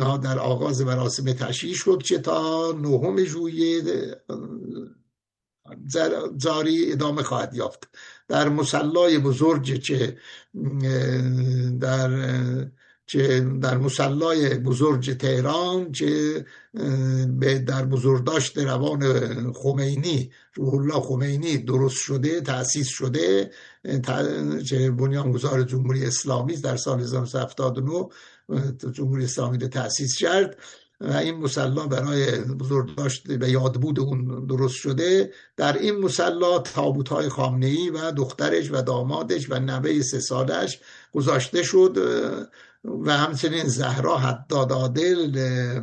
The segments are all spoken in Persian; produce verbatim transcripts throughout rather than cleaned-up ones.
اینها در آغاز مراسم تشییع شد که تا نهم ژوئیه جاری ادامه خواهد یافت. در مصلای بزرگ که در که در مصلای بزرگ تهران که در بزرگداشت روان خمینی روح الله خمینی درست شده، تأسیس شده، که بنیانگذار جمهوری اسلامی در سال هزار و نهصد و هفتاد و نه جمهوری اسلامی رو تأسیس کرد و این مصلی برای بزرگداشت و یادبود اون درست شده. در این مصلی تابوت‌های خامنه‌ای و دخترش و دامادش و نوه سه سالش گذاشته شد و همچنین زهرا حداد عادل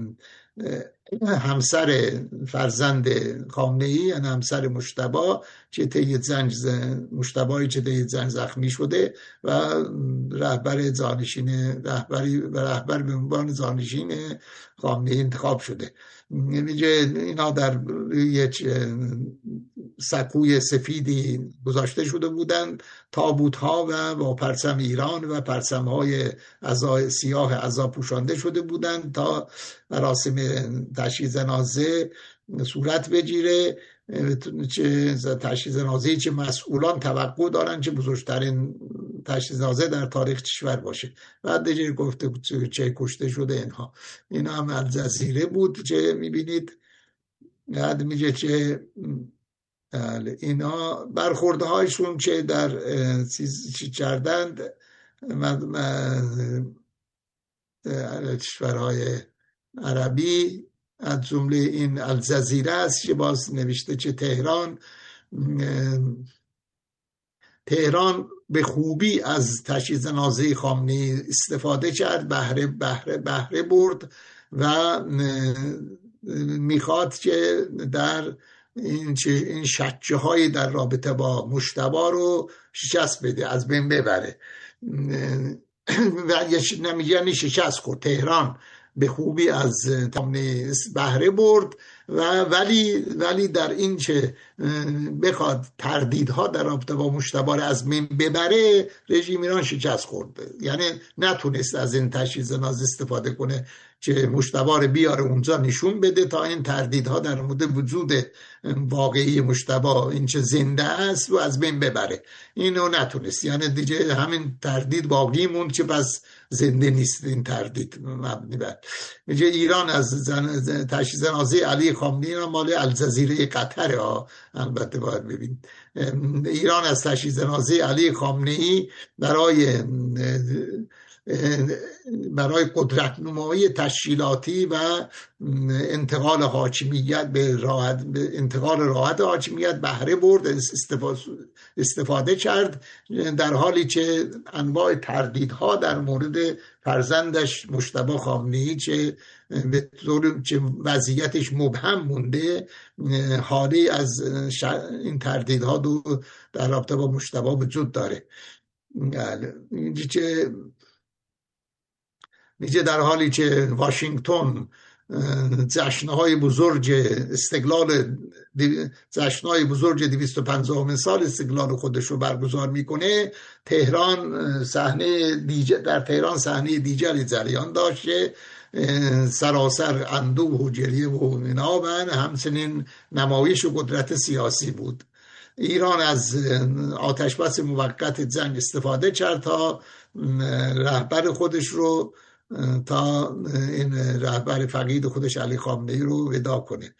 همسر فرزند خامنه‌ای، یعنی همسر مجتبی که طی جنگ مجتبی که طی جنگ زخمی شده و رهبر جانشین رهبری و رهبر به عنوان جانشین خامنه‌ای انتخاب شده. میگه اینا در یک سکوی سفیدی گذاشته شده بودند، تابوت ها و با پرچم ایران و پرچم های عزا سیاه عزا پوشانده شده بودند تا مراسم تشییع جنازه صورت بگیره. چه تشییع جنازه‌ای که مسئولان توقع دارن که بزرگترین تشییع جنازه در تاریخ کشور باشه. بعد دیگه گفته چه کشته شده اینها. اینا هم الجزیره بود که میبینید. بعد میگه که اینا برخورده هایشون که در چیز کردند کشورهای عربی، از جمله این الجزیره است که باز نوشته که تهران تهران به خوبی از تشییع جنازه خامنه‌ای استفاده کرد، بهره بهره بهره برد و میخواد که در این چه این شکه های در رابطه با مجتبی رو شکست بده، از بین ببره و یعنی شکست خورد. تهران به خوبی از خامنه‌ای بهره برد و ولی ولی در این که بخواد تردیدها در رابطه با مجتبی رو از بین ببره، رژیم ایران شکست خورد. یعنی نتونست از این تشییع جنازه استفاده کنه که مجتبی رو بیاره اونجا نشون بده تا این تردیدها در مورد وجود واقعی مجتبی، این چه زنده است، و از بین ببره. اینو نتونست. یعنی دیگه همین تردید باقی موند که بس زنده نیست. این تردید مبنی بر میگه ایران از تشییع جنازه علی خامنه‌ای را مال الجزیره قطر ها البته باید ببین. ایران از تشییع جنازه علی خامنه‌ای برای برای قدرت نمایی تشکیلاتی و انتقال حاکمیت به راحت انتقال راحت حاکمیت بهره برد، استفاده کرد، در حالی که انواع تردیدها در مورد فرزندش مجتبی خامنه‌ای که به طور که وضعیتش مبهم مونده، حالی از این تردیدها دو در رابطه با مجتبی وجود داره. اینجا که میگه در حالی که واشنگتن جشنهای بزرگ استقلال جشنهای بزرگ دویست و پنجاهمین سال استقلال خودش رو برگزار میکنه، تهران صحنه دیگر در تهران صحنه دیگری جریان داشته، سراسر اندوه و گریه و اینا و همچنین نمایش و قدرت سیاسی بود. ایران از آتشبس موقت جنگ استفاده کرد تا رهبر خودش رو تا این رهبر فقید خودش علی خامنه‌ای رو ودا کنه.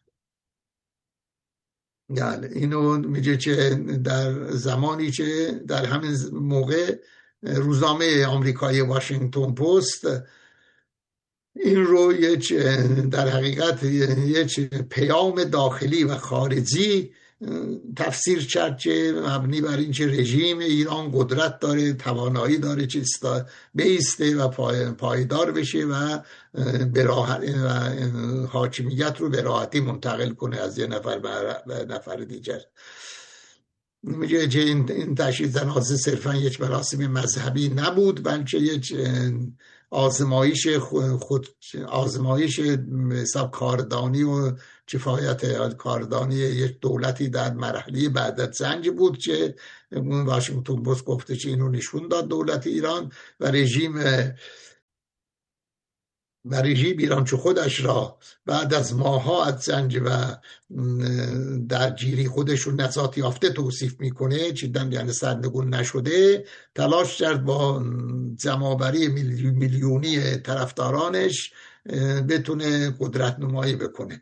یعنی اینو میگه که در زمانی که در همین موقع روزنامه آمریکایی واشنگتن پست این رو یک در حقیقت یک پیام داخلی و خارجی تفسیر کرد که مبنی بر این که رژیم ایران قدرت داره، توانایی داره که بیسته و پایدار بشه و به راحت و حاکمیت رو به راحتی منتقل کنه از یه نفر به نفر دیگر. میگه که این تشییع جنازه صرفا یک مراسم مذهبی نبود، بلکه یک آزمایش خود آزمایش حساب کاردانی و کفایت کاردانی یک دولتی در مرحله بعد از جنگ بود که واشنگتن پست گفته که اینو نشون داد دولت ایران و رژیم و رژیم ایران چو خودش را بعد از ماها از زنج و درگیری خودشون نجات یافته توصیف میکنه، چیدن یعنی سرنگون نشده، تلاش کرد با جمع‌آوری میلیونی طرفدارانش بتونه قدرت نمایی بکنه.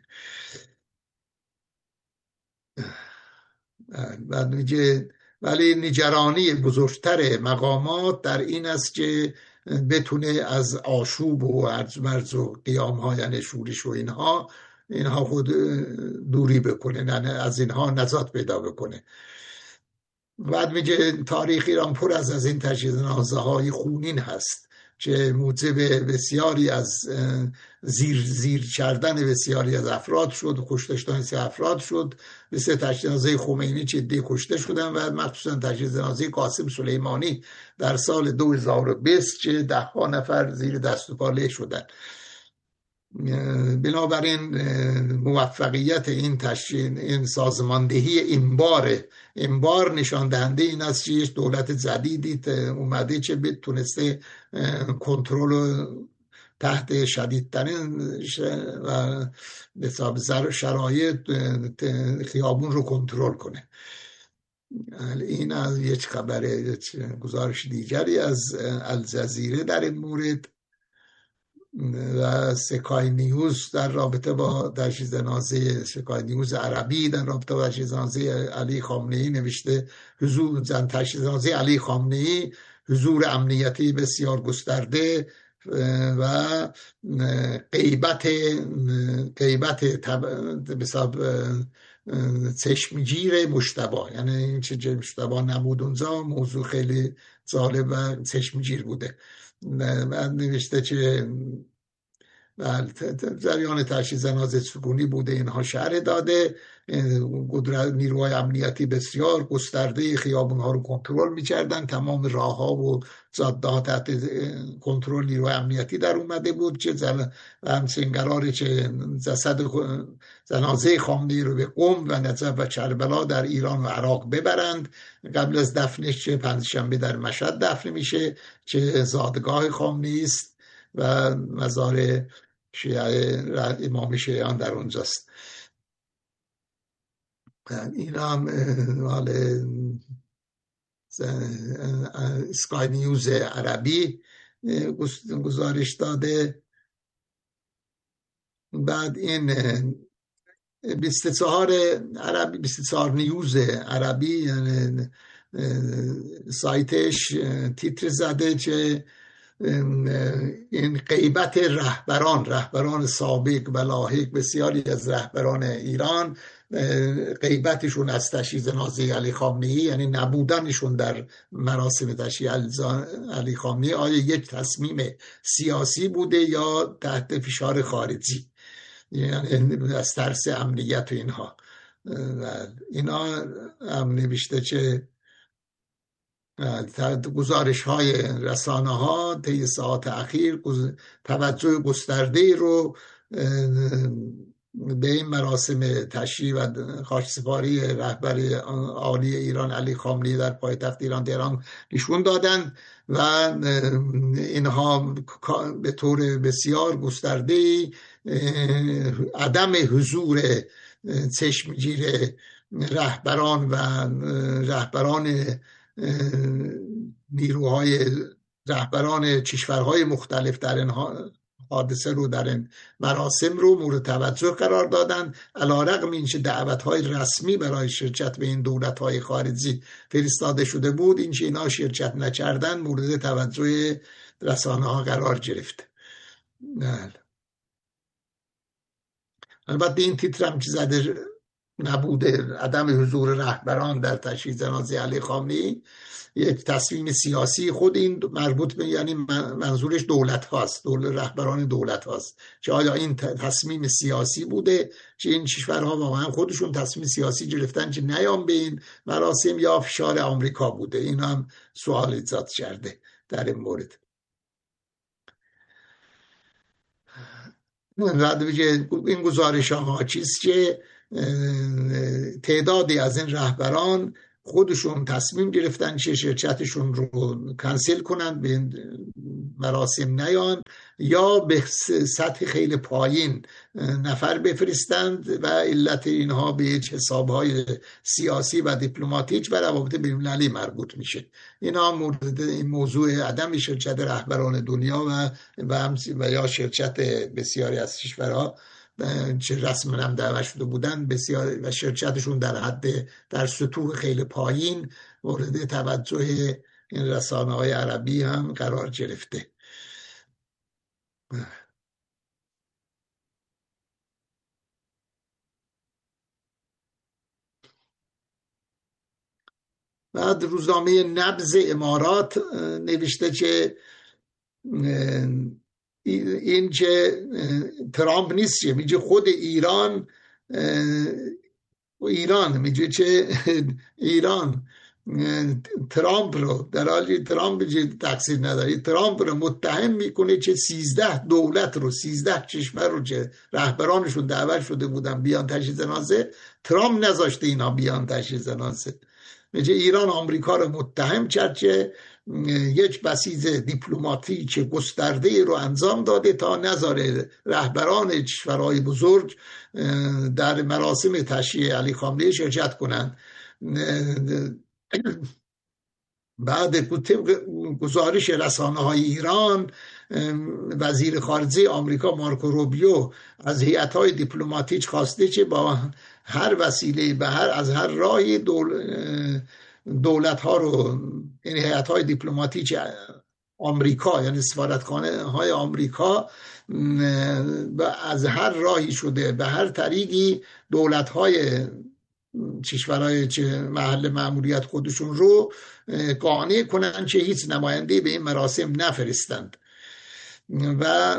بعد میگه ولی نگرانی بزرگتر مقامات در این است که بتونه از آشوب و ارج مرج و قیام ها یعنی شورش و اینها اینها خود دوری بکنه، یعنی از اینها نجات پیدا بکنه. بعد میگه تاریخ ایران پر از از این تجهیزنامه های خونین هست که موجب بسیاری از زیر زیر کردن بسیاری از افراد شد، کشته شدن سه افراد شد، مثل تجهیزنامه خمینی که دی کشته شدن و مخصوصا تجهیزنامه قاسم سلیمانی در سال دو هزار و بیست که ده ها نفر زیر دست و پا له شدن. بنابراین موفقیت این تشکیل این سازماندهی این بار این بار نشان دهنده این است که یک دولت جدیدی اومده که بتونسته کنترل تحت شدیدترین و حساب شرایط خیابون رو کنترل کنه. این از یک خبر گزارش دیگری از الجزیره در این مورد. و سکای نیوز در رابطه با تجهیزنامه سکای نیوز عربی در رابطه با تجهیزنامه علی خامنه‌ای نوشته حضور زن تجهیزنامه علی خامنه‌ای حضور امنیتی بسیار گسترده و غیبت غیبت بساب چشمگیر مجتبی، یعنی این چه مجتبی نمود اونجا موضوع خیلی جالب و چشمگیر بوده. من نوشته که جریان تجهیزنامه سکونی بوده، اینها شرح داده، قدرت نیروهای امنیتی بسیار گسترده خیابون ها رو کنترل می‌کردن، تمام راه ها و جاده ها تحت کنترل نیروهای امنیتی در اومده بود که همچنین قراره که جسد جنازه خامنه‌ای رو به قم و نجف و کربلا در ایران و عراق ببرند قبل از دفنش، که پنجشنبه در مشهد دفن میشه که زادگاه خامنه‌ای است و مزار شیعه امام شیعیان در اونجاست. این هم مال اسکای نیوز عربی گزارش داده. بعد این بیست و چهار عربی بیست و چهار نیوز عربی یعنی سایتش تیتر زده که این غیبت رهبران رهبران سابق و لاحق بسیاری از رهبران ایران، غیبتشون از تجهیزنامه علی خامنه‌ای یعنی نبودنشون در مراسم تشییع علی خامنه‌ای آیا یک تصمیم سیاسی بوده یا تحت فشار خارجی، یعنی از ترس امنیت و اینها. اینا هم نوشته که گزارش های رسانه ها طی ساعات اخیر توجه گسترده رو به این مراسم تشییع و خاکسپاری رهبر عالی ایران علی خامنه‌ای در پایتخت ایران تهران نشون دادن و اینها به طور بسیار گسترده عدم حضور چشمگیر رهبران و رهبران نیروهای رهبران کشورهای مختلف در این حادثه رو در این مراسم رو مورد توجه قرار دادن، علیرغم اینکه دعوت‌های رسمی برای شرکت به این دولت‌های خارجی فرستاده شده بود، اینکه اینا شرکت نکردن مورد توجه رسانه‌ها قرار گرفت. البته این تیترم که زده نبوده عدم حضور رهبران در تجهیزنامه علی خامنه‌ای یک تصمیم سیاسی خود این مربوط به یعنی منظورش دولت هاست، دولت رهبران دولت هاست که آیا این تصمیم سیاسی بوده که این کشورها واقعا خودشون تصمیم سیاسی گرفتن که نیام به این مراسم یا فشار آمریکا بوده. این هم سوال ایجاد کرده در این مورد. این گزارش ها چیست که تعدادی از این رهبران خودشون تصمیم گرفتن که شرکتشون رو کنسل کنن، به مراسم نیان یا به سطح خیلی پایین نفر بفرستند و علت اینها به حسابهای سیاسی و دیپلماتیک و روابط بین‌المللی مربوط میشه. اینا مورد این موضوع عدم شرکت رهبران دنیا و و, و یا شرکت بسیاری از کشورها چه رسما هم دعوت شده بودن بسیار و شرکتشون در حد در سطوح خیلی پایین مورد توجه این رسانه های عربی هم قرار گرفته. بعد روزنامه نبض امارات نوشته که این که ترامپ نیست، میگه خود ایران ایران میگه که ایران ترامپ رو، در حالی ترامپ تقصیر نداری، ترامپ رو متهم میکنه که سیزده دولت رو سیزده کشور رو که رهبرانشون دعوت شده بودن بیان تجهیز جنازه، ترامپ نذاشته اینا بیان تجهیز جنازه. میگه ایران آمریکا رو متهم کرد که یک بسیج دیپلماتیک گسترده رو انجام داده تا نذاره رهبران کشورهای بزرگ در مراسم تشییع علی خامنه‌ای شرکت کنند. بعد گزارش رسانه های ایران، وزیر خارجه آمریکا مارکو روبیو از هیئت‌های دیپلماتیک خواسته که با هر وسیله به هر از هر راهی دول دولت ها رو، این هیئت های دیپلماتیک آمریکا یعنی سفارتخانه های آمریکا از هر راهی شده به هر طریقی دولت های کشورهای محل مأموریت خودشون رو قانع کنن که هیچ نماینده به این مراسم نفرستند و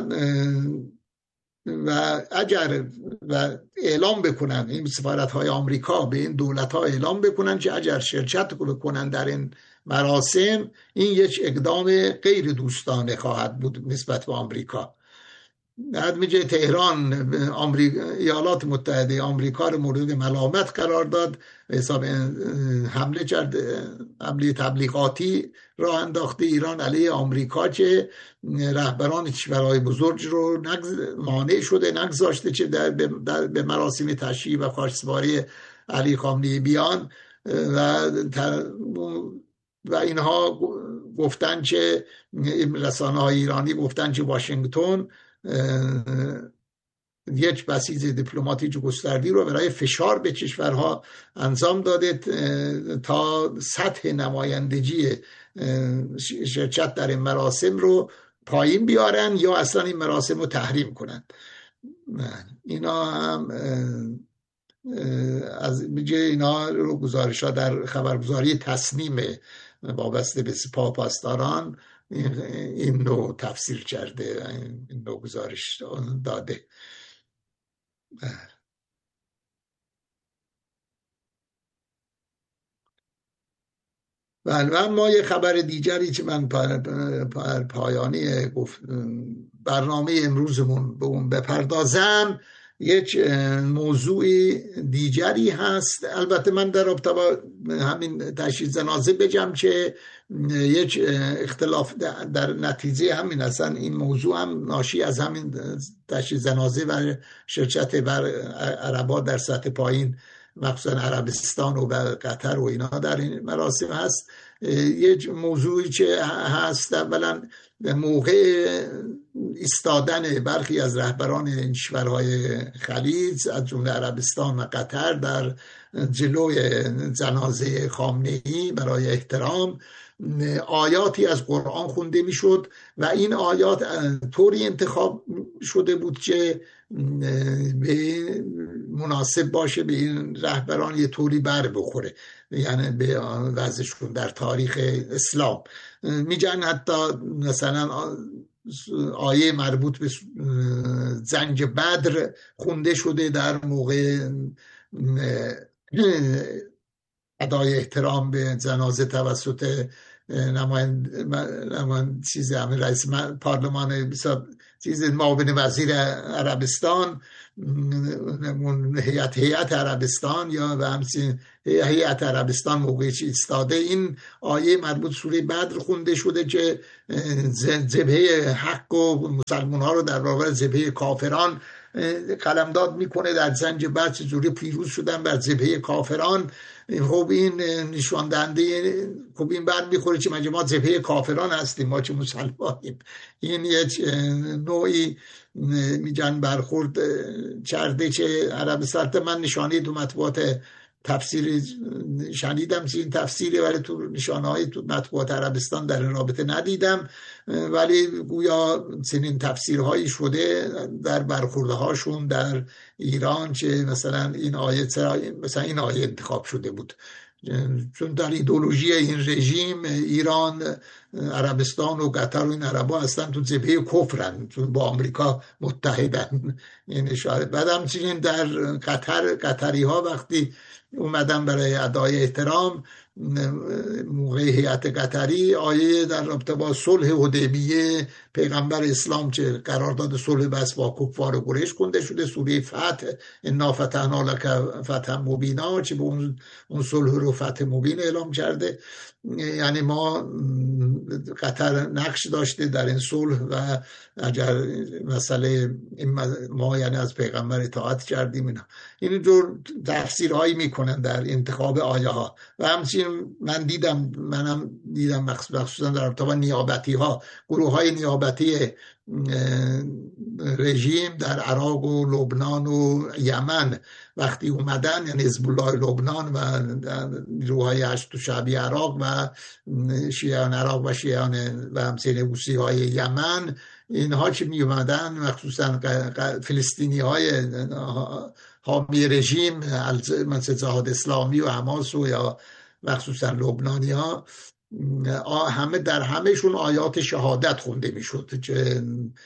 و اگر و اعلام بکنن، این سفارت‌های آمریکا به این دولت‌ها اعلام بکنن که اگر شرکت بکنن در این مراسم، این یک اقدام غیر دوستانه خواهد بود نسبت به آمریکا. بعد میگه تهران آمریکا ایالات متحده آمریکا رو مورد ملامت قرار داد، به حساب حمله کرد، حمله تبلیغاتی راه انداخته ایران علیه آمریکا که رهبران کشورهای بزرگ رو مانع شده، نگذاشته که در به مراسم تشییع و خاکسپاری علی خامنه‌ای بیان و و اینها گفتن که رسانه های ایرانی گفتن که واشنگتن یک بسیج دیپلماتیک گستردی رو برای فشار به کشورها انجام داده تا سطح نمایندگی شرکت در این مراسم رو پایین بیارن یا اصلا این مراسم رو تحریم کنن. اینا هم از میگه اینا رو گزارش ها در خبرگزاری تصنیم وابسته به سپاه پاسداران این نوع تفسیر کرده، این نوع گزارش داده. بله، اما یه خبر دیگری که من پایانی برنامه امروزمون به اون بپردازم، یک موضوع دیگری هست. البته من در رابطه با همین تجهیز جنازه بگم که یک اختلاف در نتیجه همین اصلا این موضوع هم ناشی از همین تجهیز جنازه و شرکت بر عربا در سطح پایین مخصوصا عربستان و قطر و اینا در این مراسم هست. یک موضوعی که هست، اولا موقع ایستادن برخی از رهبران این کشورهای خلیج از جمله عربستان و قطر در جلوی جنازه خامنه‌ای برای احترام، آیاتی از قرآن خونده میشد و این آیات طوری انتخاب شده بود که به مناسب باشه به این رهبران یه طوری بر بخوره، یعنی به وضعشون در تاریخ اسلام. میگن حتی مثلا آیه مربوط به جنگ بدر خونده شده در موقع ادای احترام به جنازه توسط نماینده نماینده چیز همین رئیس پارلمان چیز معاون وزیر عربستان، هیئت هیئت عربستان یا و همچنین هیئت عربستان موقع چی ایستاده، این آیه مربوط سوره بدر خونده شده که جبهه حق و مسلمان ها رو در برابر جبهه کافران قلمداد میکنه. در جنگ بدر چجوری پیروز شدن بر جبهه کافران. خب این نشان دهنده، خب این بر میخوره که مگه ما جبهه کافران هستیم، ما که مسلمانیم. این یک نوعی میگن برخورد کرده که عربستان. من نشانه تو مطبوعات تفسیر شنیدم که این تفسیره، ولی تو نشانه های تو مطبوعات عربستان در این رابطه ندیدم، ولی گویا چنین تفسیرهایی شده در برخورده هاشون در ایران که مثلا این آیه مثلا این آیه انتخاب شده بود، چون در ایدئولوژی این رژیم ایران، عربستان و قطر و این عربا هستن تو جبهه کفرن، چون با آمریکا متحدن. این اشاره. بعد همچنین در قطر، قطری ها وقتی اومدن برای ادای احترام موقع هیئت قطری، آیه در رابطه با صلح حدیبیه پیغمبر اسلام که قرارداد صلح بس با کفار قریش خونده شده، سوره فتح، انا فتحنا لک فتحا مبینا، که به اون اون صلح رو فتح مبین اعلام کرده. یعنی ما قطر نقش داشته در این صلح و اگر مسئله ما یعنی از پیغمبر اطاعت کردیم. اینا این جور تفسیرهایی میکنن در انتخاب آیه ها. و همچنین من دیدم منم دیدم مخصوصا در رابطه با نیابتی ها، گروه های نیابتی رژیم در عراق و لبنان و یمن وقتی اومدن، یعنی حزب الله لبنان و نیروهای هشت شعبی عراق و شیعیان عراق و شیعیان و همچنین حوثی های یمن، اینها که می اومدن مخصوصا فلسطینی های حامی رژیم مثل جهاد اسلامی و حماس و یا مخصوصا لبنانی ها، همه در همهشون آیات شهادت خونده میشد که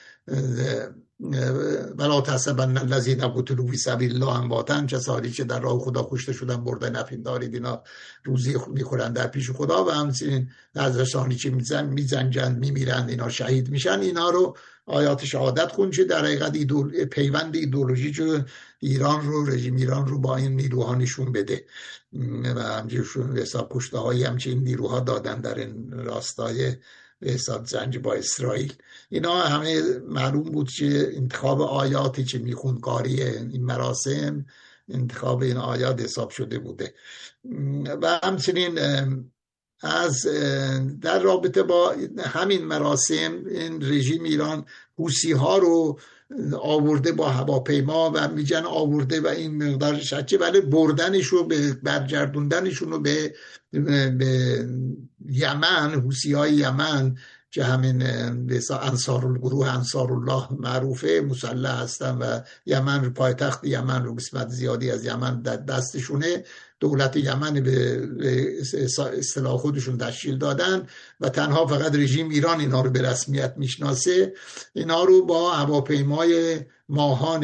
ولا تحسبن الذین قتلوا فی سبیل الله امواتا، کسانی که در راه خدا کشته شدن برده نفین دارید، اینا روزی میخورن در پیش خدا. و همچنین از کسانی که میزنجند میمیرند اینا شهید میشن. اینا رو آیات شهادت خوند که در حقیقت ایدول... پیوند ایدئولوژی که ایران رو، رژیم ایران رو با این نیروها نشون بده و همچنین حساب کشته هایی همچنین نیروها دادن در این راستای به حساب جنگ با اسرائیل. اینا همه معلوم بود که انتخاب آیاتی که میخون کاری این مراسم، انتخاب این آیات حساب شده بوده. و همچنین از در رابطه با همین مراسم این رژیم ایران حوثی ها رو آورده با هواپیما و میگن آورده و این مقدار شچه، ولی بردنش رو به برگردوندنشون رو به به یمن، حوثی های یمن که همین انصار الگروه انصار الله معروفه مسلح هستن و یمن، پایتخت یمن رو قسمت زیادی از یمن دستشونه، دولت یمن به اصطلاح خودشون تشکیل دادن و تنها فقط رژیم ایران اینا رو به رسمیت میشناسه. اینا رو با هواپیمای ماهان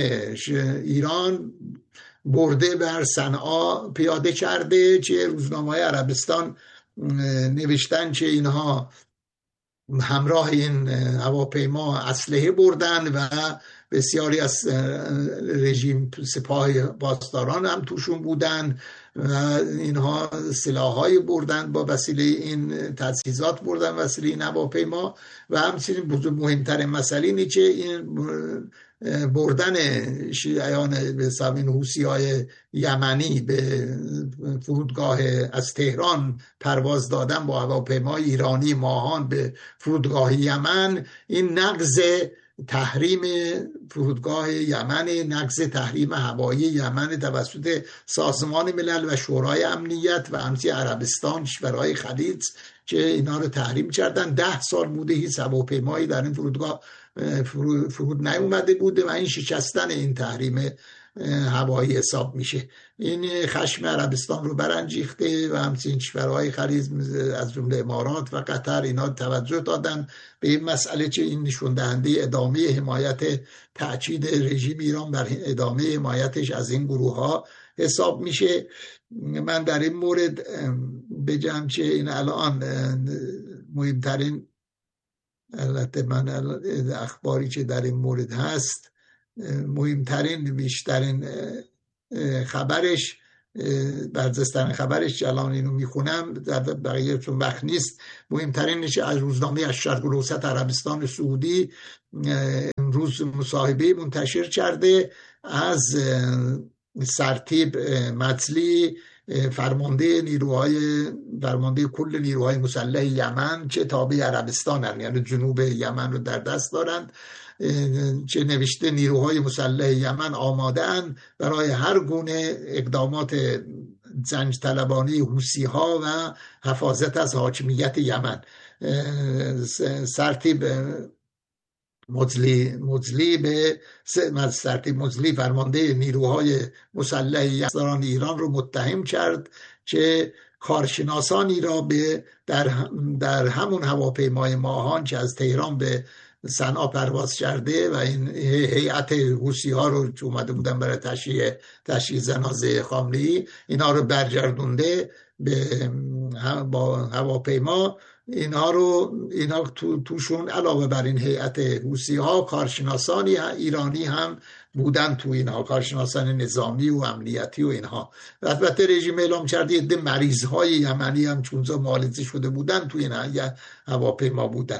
ایران برده بر صنعا پیاده کرده که روزنامه‌های عربستان نوشتن که اینها همراه این هواپیما اسلحه بردن و بسیاری از رژیم سپاه پاسداران هم توشون بودن و اینها سلاح‌های بردن با وسیله این تجهیزات بردن وسیله این هواپیما. و همچنین بزرگ مهمترین مسئله اینه که این بردن شیعیان به حساب این حوثی‌های یمنی به فرودگاه از تهران پرواز دادن با هواپیمای ایرانی ماهان به فرودگاه یمن، این نقض تحریم فرودگاه یمن، نقض تحریم هوایی یمن توسط سازمان ملل و شورای امنیت و همچنین عربستان، کشورهای خلیج که اینا رو تحریم کردن. ده سال بوده هیچ هواپیمایی در این فرودگاه فرود نیومده بوده و این شکستن این تحریم هوایی حساب میشه. این خشم عربستان رو برانگیخته و همچنین کشورهای خلیج از جمله امارات و قطر اینا توجه دادن به این مسئله که این نشون دهنده ادامه حمایت، تأکید رژیم ایران بر ادامه حمایتش از این گروه ها حساب میشه. من در این مورد بگم که این الان مهمترین البته من اخباری که در این مورد هست، مهمترین بیشترین خبرش برجسته‌ترین خبرش الان اینو میخونم، در بقیه چون وقت نیست، مهمترینش از روزنامه الشرق الاوسط عربستان سعودی امروز مصاحبه منتشر کرده از سرتیپ مطلی، فرمانده نیروهای فرمانده کل نیروهای مسلح یمن که تابع عربستانن، یعنی جنوب یمن رو در دست دارند، چه نوشته نیروهای مسلح یمن آماده‌اند برای هر گونه اقدامات زنج طلبانه حوثی ها و حفاظت از حاکمیت یمن. سرتیپ مزلی مزلی به سرتیپ مزلی فرمانده نیروهای مسلح یزدان ایران رو متهم کرد که کارشناسانی را به در, در همون هواپیمای ماهان که از تهران به صنعا پرواز کرده و این هیئت حوثی ها رو که اومده بودن برای تشییع تشییع جنازه خامنه‌ای، اینا رو برگردونده به با هواپیما. اینها رو اینا تو توشون علاوه بر این هیئت حوثی ها کارشناسانی ایرانی هم بودن، تو اینها کارشناسان نظامی و امنیتی و اینها. البته رژیم اعلام کرده عده مریض های یمنی هم چونزا معالجه شده بودن تو این هواپیما بودن.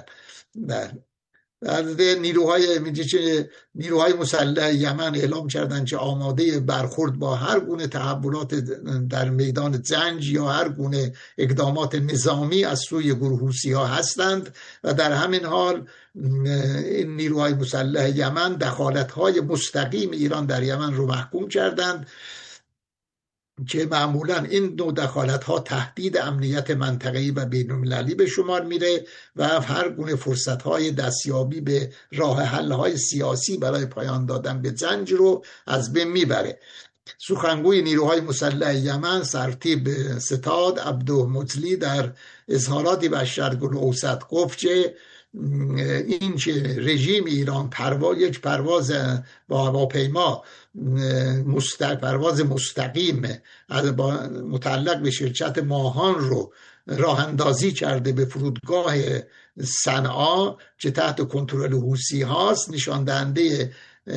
نیروهای میگه که نیروهای مسلح یمن اعلام کردند که آماده برخورد با هر گونه تحولات در میدان جنگ یا هر گونه اقدامات نظامی از سوی گروه حوثی ها هستند و در همین حال این نیروهای مسلح یمن دخالت های مستقیم ایران در یمن رو محکوم کردند که معمولا این نوع دخالت ها تهدید امنیت منطقه‌ای و بین‌المللی به شمار میره و هر گونه فرصت های دستیابی به راه حل های سیاسی برای پایان دادن به جنگ رو از بین میبره. سخنگوی نیروهای مسلح یمن سرتیپ ستاد عبدالمطلی در اظهاراتی به الشرق الاوسط گفت که این که رژیم ایران پرواز یک پرواز با هواپیما مستق پرواز مستقیم متعلق به شرکت ماهان رو راه اندازی کرده به فرودگاه صنعا که تحت کنترل حوثی هاست، نشان دهنده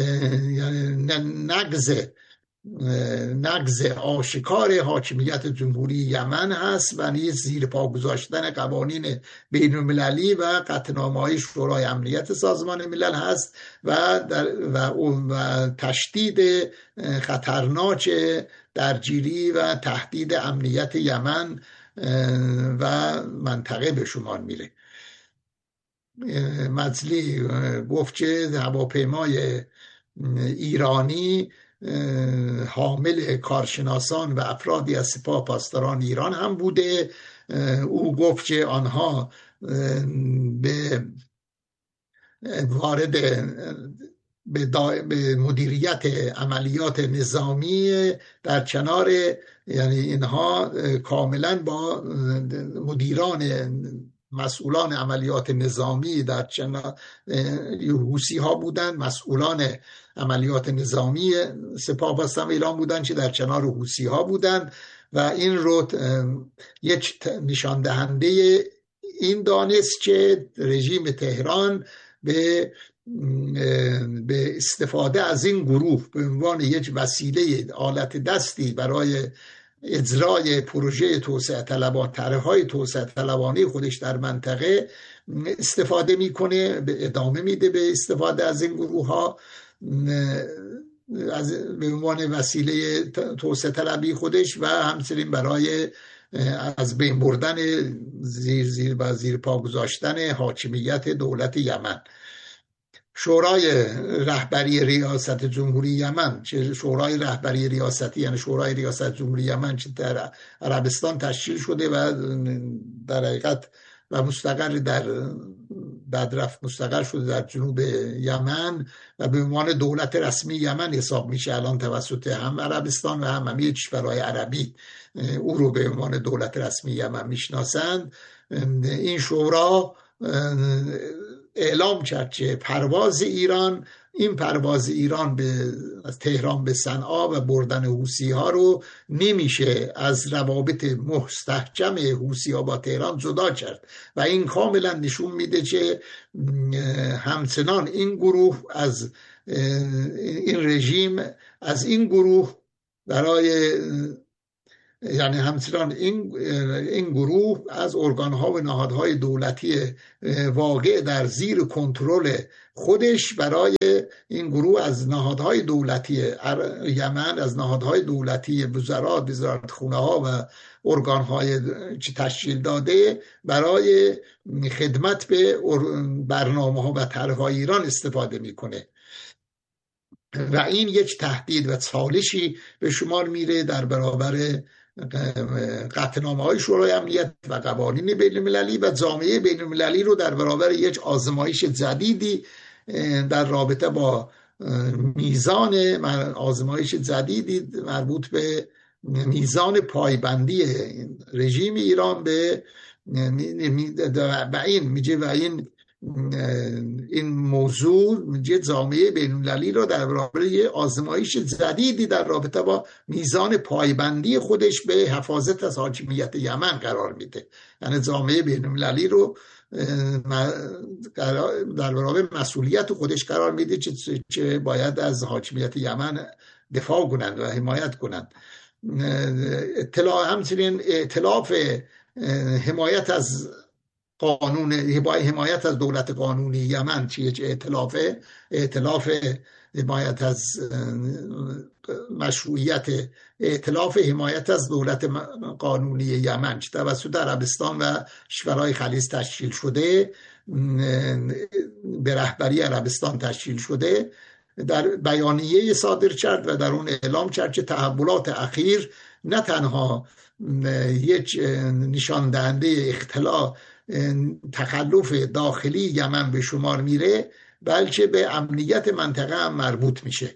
نقض نقض آشکار حاکمیت جمهوری یمن هست و نیز زیر پا گذاشتن قوانین بین المللی و قطعنامه‌های شورای امنیت سازمان ملل هست و, در و, و تشدید خطرناک درگیری و تهدید امنیت یمن و منطقه به شمار میره. مطلی گفت که هواپیمای ایرانی حامل کارشناسان و افرادی از سپاه پاسداران ایران هم بوده. او گفت که آنها به وارد به, به مدیریت عملیات نظامی در کنار، یعنی اینها کاملا با مدیران مسئولان عملیات نظامی در چنان حوثی ها بودن، مسئولان عملیات نظامی سپاه پاسداران ایران بودن که در کنار حوثی ها بودن و این رو یک نشان دهنده این دانست که رژیم تهران به به استفاده از این گروه به عنوان یک وسیله آلت دستی برای اجرای پروژه توسعه طلبانه طرح‌های توسعه طلبانه خودش در منطقه استفاده میکنه، به ادامه میده به استفاده از این گروه ها از به عنوان وسیله توسعه طلبی خودش و همچنین برای از بین بردن زیر زیر و زیر پا گذاشتن حاکمیت دولت یمن. شورای رهبری ریاست جمهوری یمن که شورای رهبری ریاستی یعنی شورای ریاست جمهوری یمن که در عربستان تشکیل شده و در حقیقت و مستقر در بدرفت مستقر شده در جنوب یمن و به عنوان دولت رسمی یمن حساب میشه الان توسط هم عربستان و هم همه کشورهای عربی او رو به عنوان دولت رسمی یمن میشناسند. این شورا اعلام کرد که پرواز ایران این پرواز ایران به از تهران به صنعا و بردن حوثی ها رو نمیشه از روابط مستحکم حوثی ها با تهران جدا کرد و این کاملا نشون میده که همچنان این گروه از این رژیم از این گروه برای یعنی همچنان این این گروه از ارگان‌ها و نهادهای دولتی واقع در زیر کنترل خودش برای این گروه از نهادهای دولتی یمن از نهادهای دولتی وزارت وزارتخونه ها و ارگان‌های که تشکیل داده برای خدمت به برنامه‌ها و طرح‌های ایران استفاده میکنه و این یک تهدید و چالشی به شمار میره در برابر قطعنامه های شورای امنیت و قوانین بین المللی و جامعه بین المللی رو در برابر یک آزمایش جدیدی در رابطه با میزان آزمایش جدیدی مربوط به میزان پایبندی رژیم ایران به و این میگه و این این موضوع میگه جامعه بین المللی رو در برابر یه آزمایش جدیدی در رابطه با میزان پایبندی خودش به حفاظت از حاکمیت یمن قرار میده. یعنی جامعه بین المللی رو در برابر مسئولیت خودش قرار میده که باید از حاکمیت یمن دفاع کنند و حمایت کنند. اطلاع همچنین ائتلاف حمایت از قانون حمایت از دولت قانونی یمن چیه ائتلاف ائتلاف حمایت از مشروعیت ائتلاف حمایت از دولت قانونی یمن که توسط عربستان و کشورهای خلیج تشکیل شده به رهبری عربستان تشکیل شده در بیانیه صادر کرد و در اون اعلام کرد که تحولات اخیر نه تنها یک نشان دهنده اختلاف تخلف داخلی یمن به شمار میره بلکه به امنیت منطقه هم مربوط میشه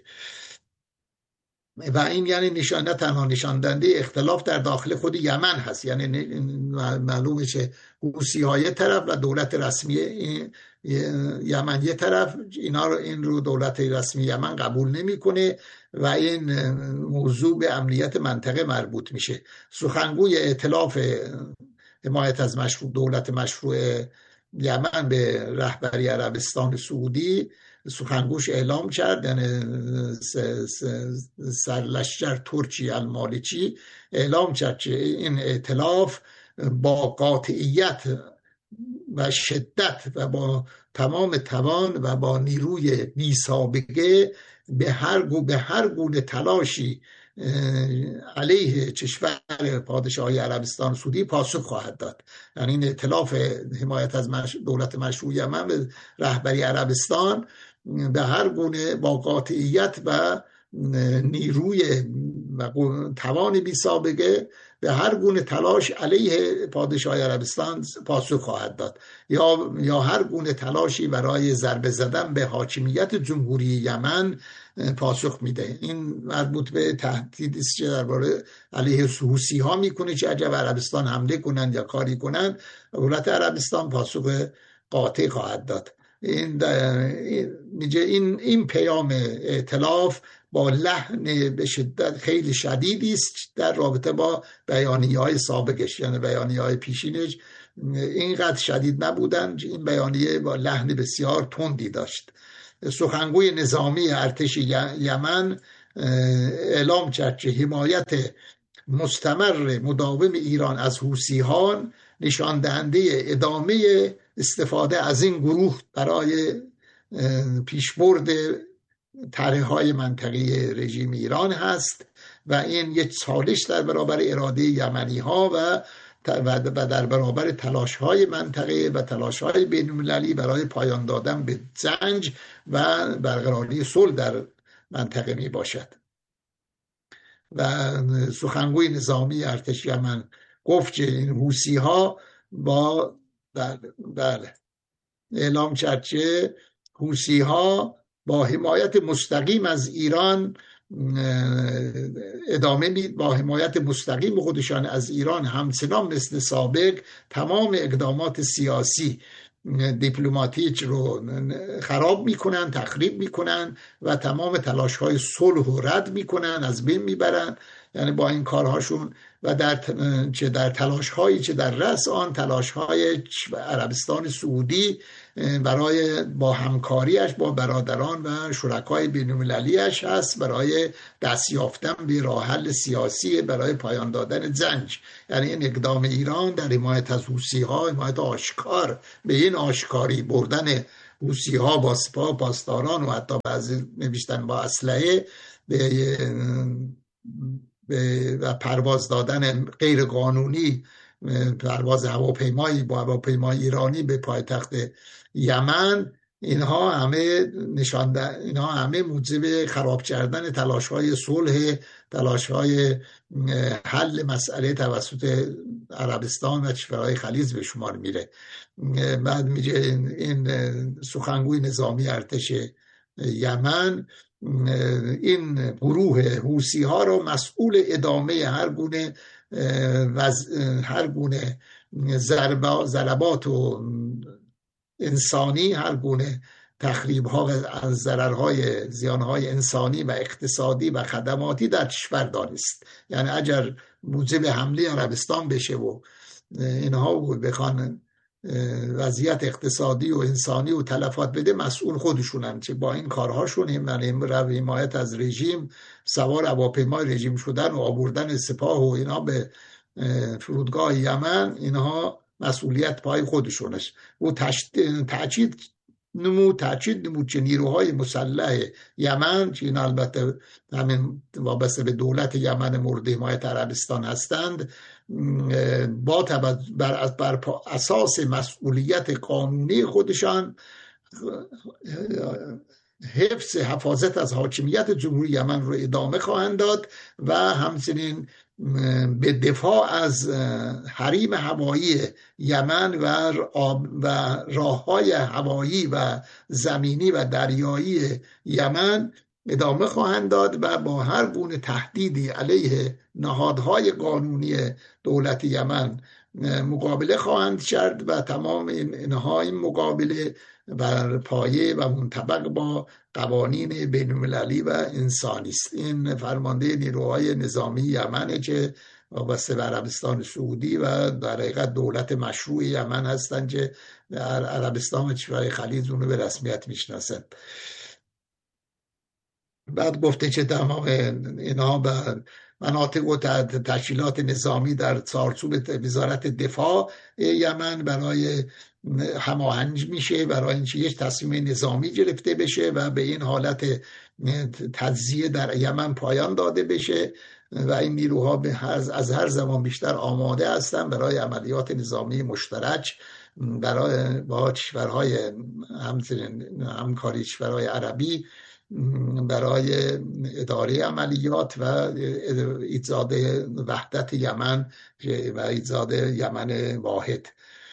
و این یعنی نشان نه تنها نشان دهنده اختلاف در داخل خود یمن هست، یعنی معلومه که حوثی های طرف و دولت رسمی یمن یه طرف اینا رو این رو دولت رسمی یمن قبول نمیکنه و این موضوع به امنیت منطقه مربوط میشه. سخنگوی ائتلاف حمایت از مشروع دولت مشروع یمن به رهبری عربستان سعودی سخنگوش اعلام کرد، یعنی سرلشکر ترکی المالکی اعلام کرد که این ائتلاف با قاطعیت و شدت و با تمام توان و با نیروی بی سابقه به هر گونه به هر گونه تلاشی علیه کشور پادشاهی عربستان سعودی پاسخ خواهد داد. یعنی این ائتلاف حمایت از دولت مشروع یمن به رهبری عربستان به هر گونه با قاطعیت و نیروی و توان بی سابقه به هر گونه تلاش علیه پادشاهی عربستان پاسخ خواهد داد یا یا هر گونه تلاشی برای ضربه زدن به حاکمیت جمهوری یمن پاسخ میده. این مربوط به تهدیدی است که درباره علیه حوثی ها میکنه که اگر عربستان حمله کنند یا کاری کنند دولت عربستان پاسخ قاطع خواهد داد. این میگه این این پیام ائتلاف با لحن به شدت خیلی شدیدی است در رابطه با بیانیه‌های سابقش، یعنی بیانیه‌های پیشینش اینقدر شدید نبودن، این بیانیه با لحن بسیار تندی داشت. سخنگوی نظامی ارتش یمن اعلام کرد که حمایت مستمر مداوم ایران از حوثی‌ها نشان دهنده ادامه استفاده از این گروه برای پیشبرد طرح‌های منطقی رژیم ایران هست و این یک چالش در برابر اراده یمنی‌ها و و در برابر تلاش‌های منطقه و تلاش‌های بین‌المللی برای پایان دادن به جنگ و برقراری صلح در منطقه می باشد. و سخنگوی نظامی ارتش یمن گفت که این حوثی‌ها با بله بله اعلام کرد که حوثی‌ها با حمایت مستقیم از ایران ادامه می‌دهند، با حمایت مستقیم خودشان از ایران همچنان مثل سابق تمام اقدامات سیاسی دیپلماتیک رو خراب میکنن، تخریب میکنن و تمام تلاش های صلح رو رد میکنن، از بین میبرن. یعنی با این کارهاشون و در چه در تلاش هایی چه در رأس آن تلاش های عربستان سعودی برای با همکاریش با برادران و شرکای بین‌المللی‌اش هست برای دست یافتن به راه حل سیاسی برای پایان دادن جنگ. یعنی این اقدام ایران در حمایت از حوثی‌ها، حمایت آشکار به این آشکاری بردن حوثی‌ها با سپاه پاسداران و حتی بعضی نوشتن با اسلحه به و پرواز دادن غیر قانونی، پرواز هواپیمایی با هواپیمای ایرانی به پایتخت یمن، اینها همه نشان اینها همه موجب خراب کردن تلاش‌های صلح، تلاش‌های حل مسئله توسط عربستان و کشورهای خلیج به شمار میره. بعد میگه این سخنگوی نظامی ارتش یمن این گروه حوثی ها رو مسئول ادامه هر گونه هر گونه ضربات و انسانی، هر گونه تخریب ها و ضررهای زیانهای انسانی و اقتصادی و خدماتی در کشور دانست. یعنی اگر موجب حمله عربستان بشه و اینها بخوان وضعیت اقتصادی و انسانی و تلفات بده، مسئول خودشونن که با این کارهاشون این حمایت از رژیم، سوار هواپیمای رژیم شدن و آوردن سپاه و اینا به فرودگاه یمن، اینها مسئولیت پای خودشونش. و تأکید نمود تأکید نمود که نیروهای مسلح یمن که این البته همین وابسته به دولت یمن مورد حمایت عربستان هستند، با بر, بر اساس مسئولیت قانونی خودشان حفظ حفاظت از حاکمیت جمهوری یمن رو ادامه خواهند داد و همچنین به دفاع از حریم هوایی یمن و و راه‌های هوایی و زمینی و دریایی یمن ادامه خواهند داد و با هر گونه تهدیدی علیه نهادهای قانونی دولت یمن مقابله خواهند کرد و تمام اینها این مقابله بر پایه و منطبق با قوانین بین‌المللی و انسانی است. این فرمانده نیروهای نظامی یمنه که وابسته به عربستان سعودی و در حقیقت دولت مشروع یمن هستند که در عربستان و کشورهای خلیج اونو به رسمیت میشناسند. بعد گفته که تمام اینها به مناطق و تشکیلات نظامی در چارچوب وزارت دفاع یمن برای هماهنگ میشه، برای اینکه یک تصمیم نظامی گرفته بشه و به این حالت تجزیه در یمن پایان داده بشه و این نیروها از هر زمان بیشتر آماده هستند برای عملیات نظامی مشترک برای با کشورهای همچنین همکاری کشورهای عربی برای اداره عملیات و ایجاد وحدت یمن و ایجاد یمن واحد.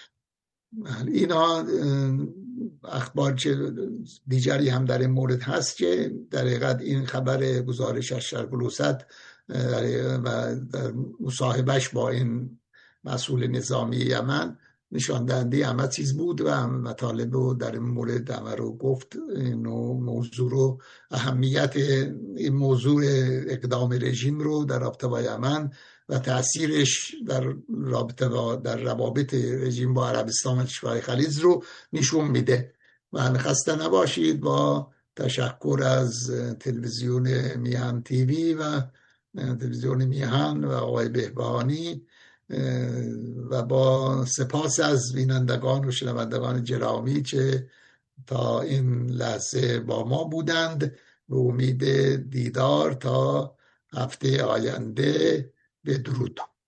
اینا اخبار که دیگری هم در این مورد هست که در حقیقت این خبر گزارش از شرق الاوسط و مصاحبهش با این مسئول نظامی یمن نشان دهنده همه چیز بود و مطالب رو در این مورد همه رو گفت. این موضوع رو، اهمیت این موضوع اقدام رژیم رو در رابطه با یمن و تأثیرش در رابطه با در روابط رژیم با عربستان و کشورهای خلیج رو نشون میده. و خسته نباشید. با تشکر از تلویزیون میهن تیوی و تلویزیون میهن و آقای بهبهانی و با سپاس از بینندگان و شنوندگان گرامی که تا این لحظه با ما بودند. به امید دیدار تا هفته آینده. بدرود.